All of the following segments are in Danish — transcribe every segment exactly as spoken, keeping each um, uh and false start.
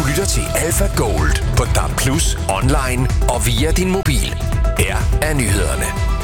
lytter til Alpha Gold på D A B plus, online og via din mobil. Her er nyhederne.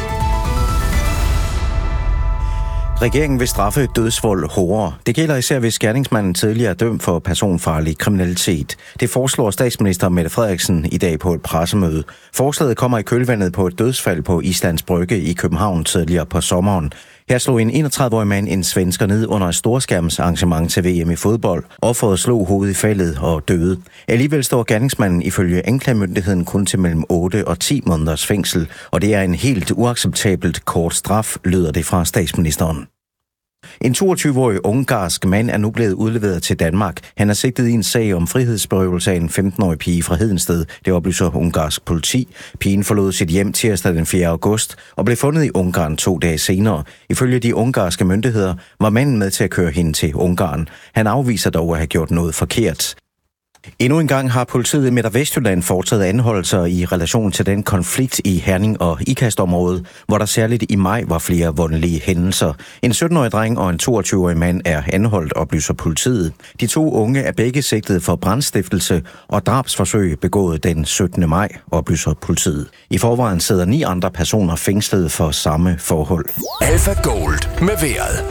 Regeringen vil straffe dødsvold hårdere. Det gælder især, hvis gerningsmanden tidligere er dømt for personfarlig kriminalitet. Det foreslår statsminister Mette Frederiksen i dag på et pressemøde. Forslaget kommer i kølvandet på et dødsfald på Islands Brygge i København tidligere på sommeren. Her slog en enogtredive-årig mand en svensker ned under et storskærmsarrangement til V M i fodbold. Offeret slog hovedet i faldet og døde. Alligevel står gerningsmanden ifølge anklagemyndigheden kun til mellem otte og ti måneders fængsel, og det er en helt uacceptabelt kort straf, lyder det fra statsministeren. En toogtyve-årig ungarsk mand er nu blevet udleveret til Danmark. Han er sigtet i en sag om frihedsberøvelse af en femten-årig pige fra Hedensted. Det oplyser ungarsk politi. Pigen forlod sit hjem tirsdag den fjerde august og blev fundet i Ungarn to dage senere. Ifølge de ungarske myndigheder var manden med til at køre hende til Ungarn. Han afviser dog at have gjort noget forkert. Endnu en gang har politiet i Midt- og Vestjylland foretaget anholdelser i relation til den konflikt i Herning- og Ikast-området, hvor der særligt i maj var flere voldelige hændelser. En sytten-årig dreng og en toogtyve-årig mand er anholdt, oplyser politiet. De to unge er begge sigtet for brandstiftelse og drabsforsøg begået den syttende maj, oplyser politiet. I forvejen sidder ni andre personer fængslet for samme forhold. Alpha Gold med vejret.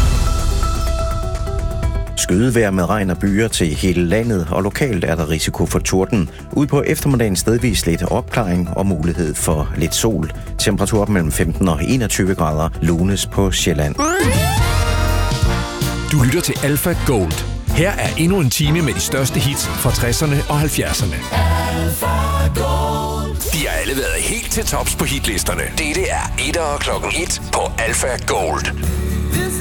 Skydevejr med regn og byer til hele landet, og lokalt er der risiko for torden. Ud på eftermiddagen stedvis lidt opklaring og mulighed for lidt sol. Temperatur mellem femten og enogtyve grader, lunes på Sjælland. Du lytter til Alpha Gold. Her er endnu en time med de største hits fra tresserne og halvfjerdserne. Alpha Gold. De har alle været helt til tops på hitlisterne. Dette er etter klokken et på Alpha Gold.